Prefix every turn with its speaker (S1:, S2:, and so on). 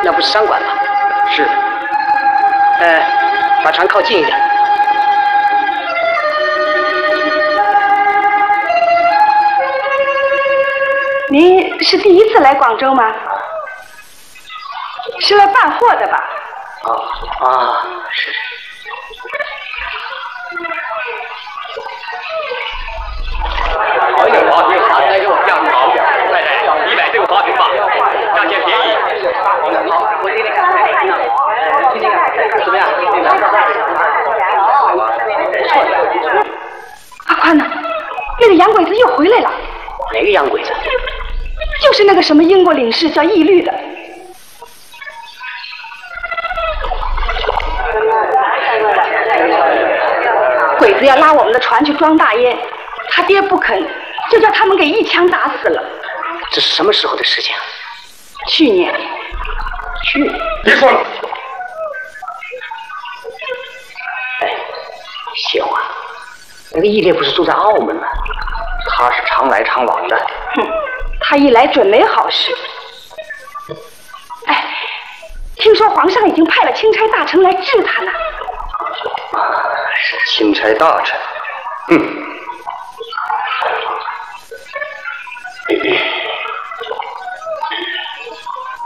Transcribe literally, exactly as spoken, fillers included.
S1: 那不是商馆吗？
S2: 是。
S1: 呃，把船靠近一点。
S3: 您是第一次来广州吗？是来办货的吧？
S1: 哦啊，是。
S2: 好有花瓶，来给我样子好点。太太，你买这个花瓶吧，价钱便宜。
S1: 好，我听听看，听听看，怎么样？不错的。
S3: 阿宽呐，那个洋鬼子又回来了。
S1: 哪个洋鬼子？
S3: 就是那个什么英国领事叫义律的。鬼子要拉我们的船去装大烟，他爹不肯，就叫他们给一枪打死了。
S1: 这是什么时候的事情？
S3: 去年。
S1: 去年。
S2: 别说了。
S1: 哎，谢话，那个义烈不是住在澳门吗？他是常来常往的。
S3: 哼，他一来准没好事。哎，听说皇上已经派了钦差大臣来治他呢。
S2: 是钦差大臣，嗯。